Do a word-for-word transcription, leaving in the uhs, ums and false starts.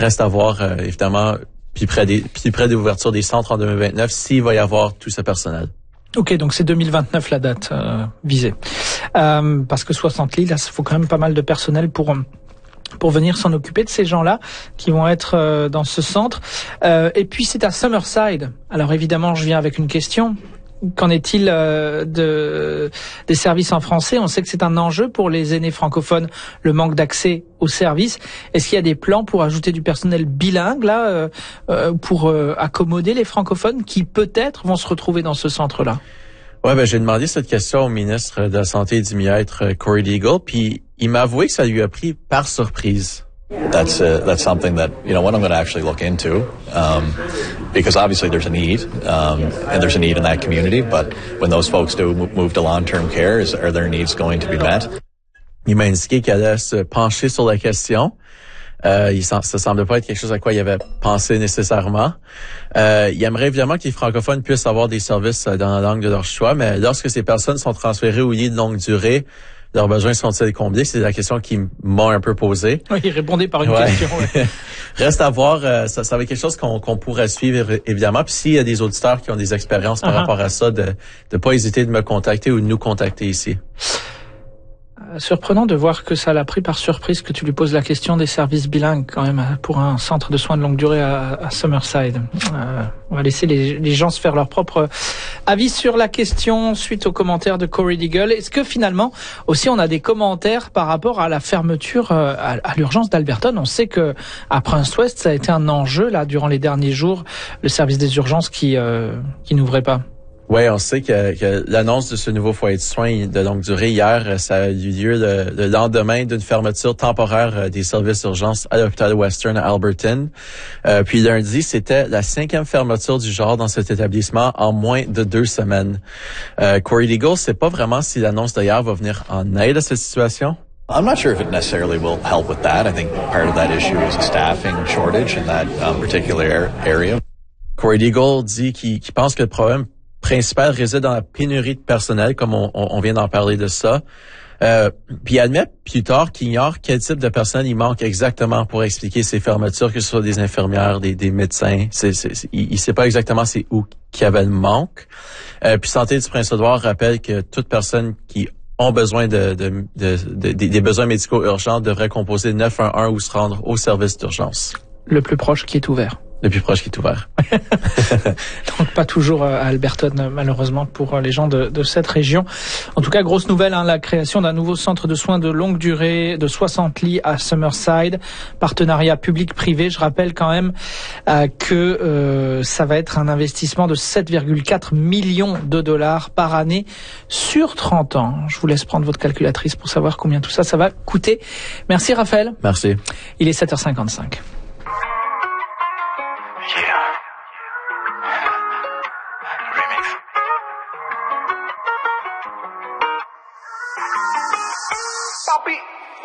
reste à voir, euh, évidemment, puis près des, puis près de l'ouverture des centres en deux mille vingt-neuf, s'il va y avoir tout ce personnel. Ok, donc c'est deux mille vingt-neuf la date euh, visée. Euh, parce que soixante lits, là, il faut quand même pas mal de personnel pour pour venir s'en occuper de ces gens-là qui vont être euh, dans ce centre. Euh, et puis c'est à Summerside. Alors évidemment, je viens avec une question. Qu'en est-il euh, de des services en français? On sait que c'est un enjeu pour les aînés francophones, le manque d'accès aux services. Est-ce qu'il y a des plans pour ajouter du personnel bilingue là, euh, euh, pour euh, accommoder les francophones qui peut-être vont se retrouver dans ce centre-là? Ouais, ben j'ai demandé cette question au ministre de la Santé et du Mieux-être, Corey Deagle, puis il m'a avoué que ça lui a pris par surprise. That's uh, that's something that, you know, what I'm going to actually look into, um, because obviously there's a need, um, and there's a need in that community. But when those folks do move to long-term care, is, are their needs going to be met? Il m'a indiqué qu'il allait se pencher sur la question. Euh, il ça semble pas être quelque chose à quoi il avait pensé nécessairement. Euh, il aimerait évidemment que les francophones puissent avoir des services dans la langue de leur choix, mais lorsque ces personnes sont transférées au lit de longue durée, leurs besoins sont-ils comblés? C'est la question qui m'a un peu posée. Oui, il répondait par une ouais. question. Ouais. Reste à voir, euh, ça, ça va être quelque chose qu'on, qu'on pourrait suivre évidemment. Puis s'il y a des auditeurs qui ont des expériences par uh-huh. rapport à ça, de ne pas hésiter de me contacter ou de nous contacter ici. Surprenant de voir que ça l'a pris par surprise que tu lui poses la question des services bilingues quand même pour un centre de soins de longue durée à, à Summerside. Euh, on va laisser les, les gens se faire leur propre avis sur la question suite aux commentaires de Corey Deagle. Est-ce que finalement aussi on a des commentaires par rapport à la fermeture à, à l'urgence d'Alberton? On sait que à Prince West ça a été un enjeu là durant les derniers jours, le service des urgences qui euh, qui n'ouvrait pas. Oui, on sait que, que l'annonce de ce nouveau foyer de soins de longue durée hier, ça a eu lieu le, le lendemain d'une fermeture temporaire des services d'urgence à l'hôpital Western à Alberton. Euh, puis lundi, c'était la cinquième fermeture du genre dans cet établissement en moins de deux semaines. Euh, Corey Deagle, sait pas vraiment si l'annonce d'hier va venir en aide à cette situation. I'm not sure if it necessarily will help with that. I think part of that issue is a staffing shortage in that um, particular area. Corey Deagle dit qu'il, qu'il pense que le problème principal réside dans la pénurie de personnel, comme on, on vient d'en parler de ça. Euh, puis il admet plus tard qu'il ignore quel type de personnel il manque exactement pour expliquer ces fermetures, que ce soit des infirmières, des, des médecins. C'est, c'est, c'est, il ne sait pas exactement c'est où qu'il y avait le manque. Euh, puis Santé du Prince-Édouard rappelle que toute personne qui ont besoin de, de, de, de, de des besoins médicaux urgents devrait composer neuf un un ou se rendre au service d'urgence. Le plus proche qui est ouvert. Le plus proche qui est ouvert. Donc pas toujours à Alberton, malheureusement, pour les gens de, de cette région. En tout cas, grosse nouvelle, hein, la création d'un nouveau centre de soins de longue durée de soixante lits à Summerside. Partenariat public-privé. Je rappelle quand même euh, que euh, ça va être un investissement de sept virgule quatre millions de dollars par année sur trente ans. Je vous laisse prendre votre calculatrice pour savoir combien tout ça, ça va coûter. Merci Raphaël. Merci. Il est sept heures cinquante-cinq. Yeah. Remix. Papi.